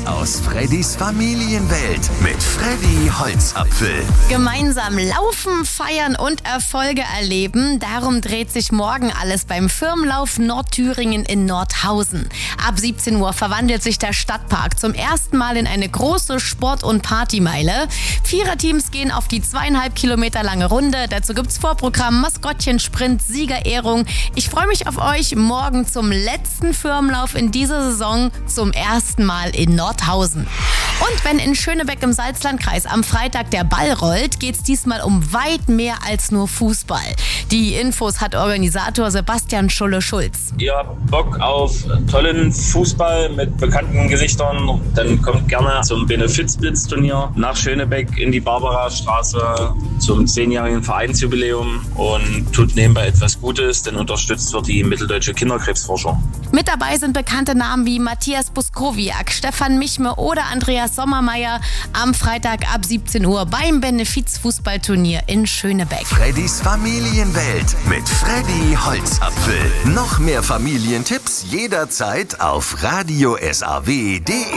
aus Freddys Familienwelt mit Freddy Holzapfel. Gemeinsam laufen, feiern und Erfolge erleben. Darum dreht sich morgen alles beim Firmenlauf Nordthüringen in Nordhausen. Ab 17 Uhr verwandelt sich der Stadtpark zum ersten Mal in eine große Sport- und Partymeile. Viererteams gehen auf die 2,5 Kilometer lange Runde. Dazu gibt's Vorprogramm, Maskottchen, Sprint, Siegerehrung. Ich freue mich auf euch morgen zum letzten Firmenlauf in dieser Saison zum ersten Mal in Nordhausen. Und wenn in Schönebeck im Salzlandkreis am Freitag der Ball rollt, geht's diesmal um weit mehr als nur Fußball. Die Infos hat Organisator Sebastian Schulle-Schulz. Ihr habt Bock auf tollen Fußball mit bekannten Gesichtern, dann kommt gerne zum Benefizblitzturnier nach Schönebeck in die Barbarastraße zum 10-jährigen Vereinsjubiläum und tut nebenbei etwas Gutes, denn unterstützt wird die mitteldeutsche Kinderkrebsforschung. Mit dabei sind bekannte Namen wie Matthias Buskowiak, Stefan Michme oder Andreas Sommermeier am Freitag ab 17 Uhr beim Benefizfußballturnier in Schönebeck. Freddys Familienwelt mit Freddy Holzapfel. Noch mehr Familientipps jederzeit auf radiosaw.de.